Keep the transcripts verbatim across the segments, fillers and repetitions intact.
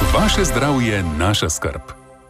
Vaše zdravje, naša skrb.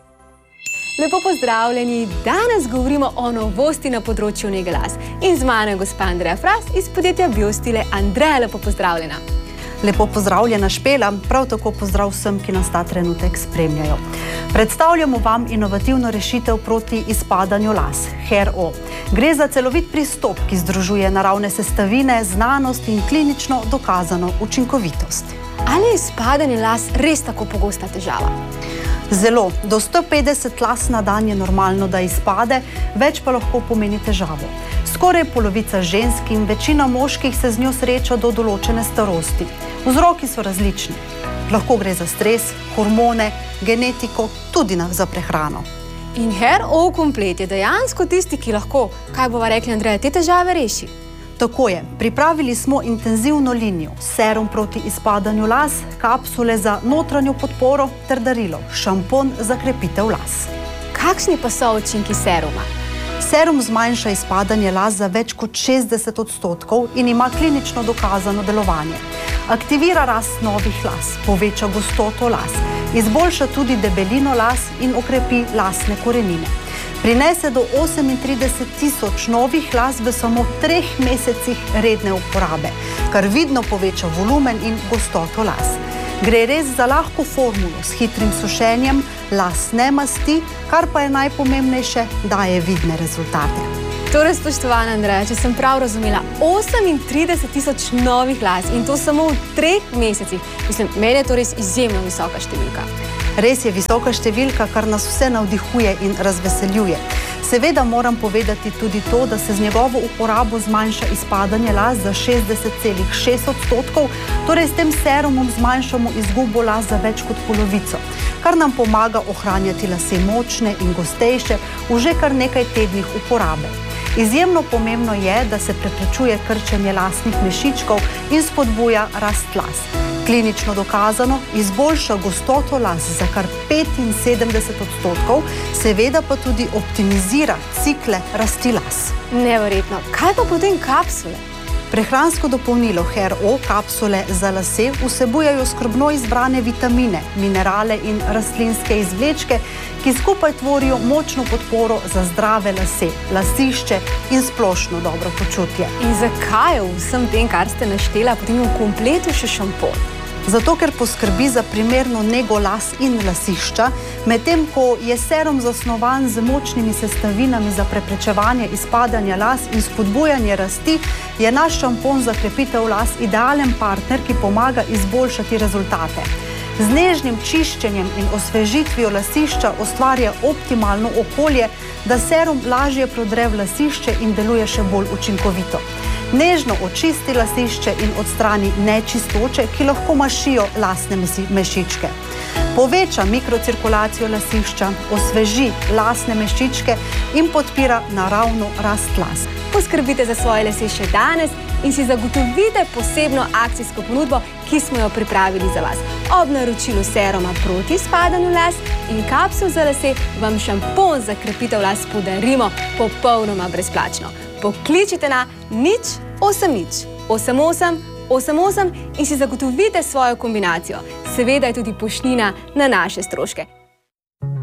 Lepo pozdravljeni! Danes govorimo o novosti na področju nege las. In z mano je gospa Andreja Fras iz podjetja Biostile. Andreja, lepo pozdravljena. Lepo pozdravljena, Špela. Prav tako pozdrav vsem, ki nas ta trenutek spremljajo. Predstavljamo vam inovativno rešitev proti izpadanju las, Hair O. Gre za celovit pristop, ki združuje naravne sestavine, znanost in klinično dokazano učinkovitost. Ali je izpadanje las res tako pogosta težava? Zelo. Do sto petdeset las na dan je normalno, da izpade, več pa lahko pomeni težavo. Skoraj polovica žensk in večina moških se z njo sreča do določene starosti. Vzroki so različni. Lahko gre za stres, hormone, genetiko, tudi za prehrano. In Hair O komplet je dejansko tisti, ki lahko, kaj bova rekli, Andreja, te težave reši? Tako je. Pripravili smo intenzivno linijo, serum proti izpadanju las, kapsule za notranjo podporo ter darilo, šampon za krepitev las. Kakšni pa so učinki seruma? Serum zmanjša izpadanje las za več kot šestdeset odstotkov in ima klinično dokazano delovanje. Aktivira rast novih las, poveča gostoto las, izboljša tudi debelino las in okrepi lasne korenine. Prinese do osemintrideset tisoč novih las v samo treh mesecih redne uporabe, kar vidno poveča volumen in gostoto las. Gre res za lahko formulo s hitrim sušenjem, las ne masti, kar pa je najpomembnejše, daje vidne rezultate. Torej, spoštovana Andreja, če sem prav razumela, osemintrideset tisoč novih las in to samo v treh mesecih. Mislim, meni je to res izjemno visoka številka. Res je visoka številka, kar nas vse navdihuje in razveseljuje. Seveda moram povedati tudi to, da se z njegovo uporabo zmanjša izpadanje las za šestdeset celih šest odstotkov, torej s tem serumom zmanjšamo izgubo las za več kot polovico, kar nam pomaga ohranjati lase močne in gostejše v že kar nekaj tednih uporabe. Izjemno pomembno je, da se preprečuje krčenje lasnih mešičkov in spodbuja rast las. Klinično dokazano izboljša gostoto las za kar petinsedemdeset odstotkov, seveda pa tudi optimizira cikle rasti las. Neverjetno. Kaj pa potem kapsule? Prehransko dopolnilo Hair O kapsule za lase vsebujajo skrbno izbrane vitamine, minerale in rastlinske izvlečke, ki skupaj tvorijo močno podporo za zdrave lase, lasišče in splošno dobro počutje. In zakaj je v vsem tem, kar ste naštela, potem v kompletu še šampon? Zato, ker poskrbi za primerno nego las in lasišča, medtem ko je serum zasnovan z močnimi sestavinami za preprečevanje izpadanja las in spodbujanje rasti, je naš šampon za krepitev las idealen partner, ki pomaga izboljšati rezultate. Z nežnim čiščenjem in osvežitvijo lasišča ustvarja optimalno okolje, da serum lažje prodre v lasišče in deluje še bolj učinkovito. Nežno očisti lasišče in odstrani nečistoče, ki lahko mašijo lasne mešičke. Poveča mikrocirkulacijo lasišča, osveži lasne mešičke in podpira naravno rast las. Poskrbite za svoje lase še danes in si zagotovite posebno akcijsko ponudbo, ki smo jo pripravili za vas. Ob naročilu seruma proti izpadanju las in kapsul za lase vam šampon za krepitev las podarimo popolnoma brezplačno. Pokličite na nič osem nič osem osem osem osem in si zagotovite svojo kombinacijo. Seveda je tudi poštnina na naše stroške.